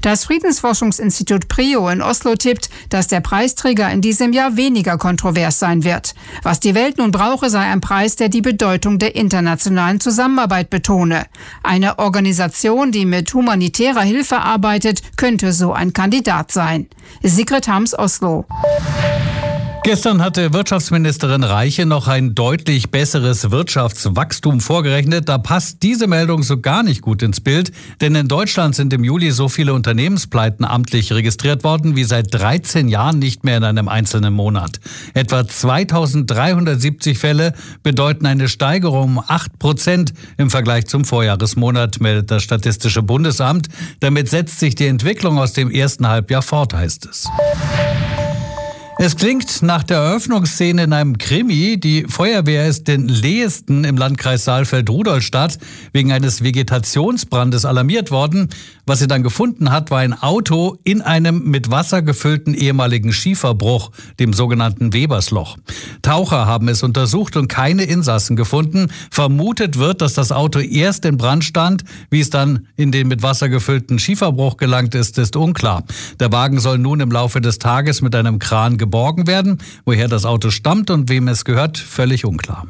Das Friedensforschungsinstitut PRIO in Oslo tippt, dass der Preisträger in diesem Jahr weniger kontrovers sein wird. Was die Welt nun brauche, sei ein Preis, der die Bedeutung der internationalen Zusammenarbeit betone. Eine Organisation, die mit humanitärer Hilfe arbeitet, könnte so ein Kandidat sein. Sigrid Hams, Oslo. Gestern hatte Wirtschaftsministerin Reiche noch ein deutlich besseres Wirtschaftswachstum vorgerechnet. Da passt diese Meldung so gar nicht gut ins Bild, denn in Deutschland sind im Juli so viele Unternehmenspleiten amtlich registriert worden wie seit 13 Jahren nicht mehr in einem einzelnen Monat. Etwa 2370 Fälle bedeuten eine Steigerung um 8% im Vergleich zum Vorjahresmonat, meldet das Statistische Bundesamt. Damit setzt sich die Entwicklung aus dem ersten Halbjahr fort, heißt es. Es klingt nach der Eröffnungsszene in einem Krimi. Die Feuerwehr ist in Lehesten im Landkreis Saalfeld-Rudolstadt wegen eines Vegetationsbrandes alarmiert worden. Was sie dann gefunden hat, war ein Auto in einem mit Wasser gefüllten ehemaligen Schieferbruch, dem sogenannten Webersloch. Taucher haben es untersucht und keine Insassen gefunden. Vermutet wird, dass das Auto erst in Brand stand. Wie es dann in den mit Wasser gefüllten Schieferbruch gelangt ist, ist unklar. Der Wagen soll nun im Laufe des Tages mit einem Kran geborgen werden. Woher das Auto stammt und wem es gehört, völlig unklar.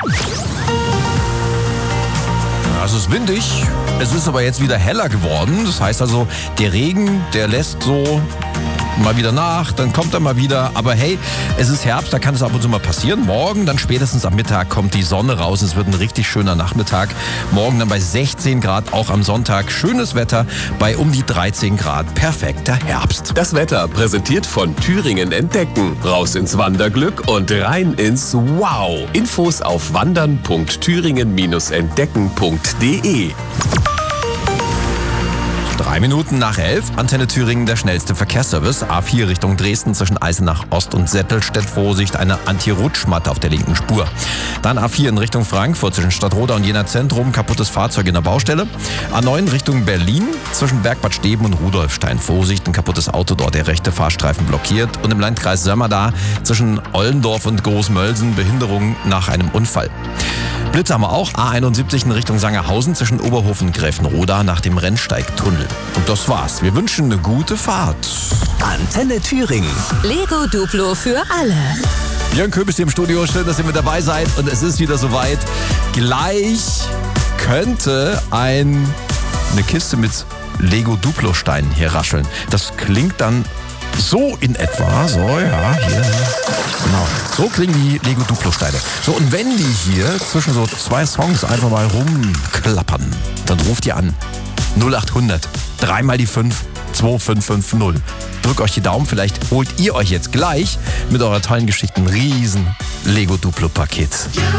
Es ist windig, es ist aber jetzt wieder heller geworden. Das heißt also, der Regen, der lässt so mal wieder nach, dann kommt er mal wieder. Aber hey, es ist Herbst, da kann es ab und zu mal passieren. Morgen, dann spätestens am Mittag kommt die Sonne raus. Es wird ein richtig schöner Nachmittag. Morgen dann bei 16 Grad, auch am Sonntag. Schönes Wetter bei um die 13 Grad. Perfekter Herbst. Das Wetter präsentiert von Thüringen Entdecken. Raus ins Wanderglück und rein ins Wow. Infos auf wandern.thüringen-entdecken.de. 3 Minuten nach 11, Antenne Thüringen, der schnellste Verkehrsservice. A4 Richtung Dresden zwischen Eisenach Ost und Settelstedt. Vorsicht, eine Anti-Rutschmatte auf der linken Spur. Dann A4 in Richtung Frankfurt zwischen Stadtroda und Jena Zentrum. Kaputtes Fahrzeug in der Baustelle. A9 Richtung Berlin zwischen Bergbad Steben und Rudolfstein. Vorsicht, ein kaputtes Auto dort, der rechte Fahrstreifen blockiert. Und im Landkreis Sömmerda zwischen Ollendorf und Großmölsen Behinderung nach einem Unfall. Blitze haben wir auch. A71 in Richtung Sangerhausen zwischen Oberhofen und Gräfenroda nach dem Rennsteigtunnel. Und das war's. Wir wünschen eine gute Fahrt. Antenne Thüringen. Lego Duplo für alle. Jörn Köbis hier im Studio. Schön, dass ihr mit dabei seid. Und es ist wieder soweit. Gleich könnte eine Kiste mit Lego Duplo-Steinen hier rascheln. Das klingt dann so in etwa. So, ja, hier. Genau. So klingen die Lego Duplo-Steine. So, und wenn die hier zwischen so 2 Songs einfach mal rumklappern, dann ruft ihr an 0800 3 mal die 5 2550. Drückt euch die Daumen, vielleicht holt ihr euch jetzt gleich mit eurer tollen Geschichte ein riesen Lego Duplo-Paket.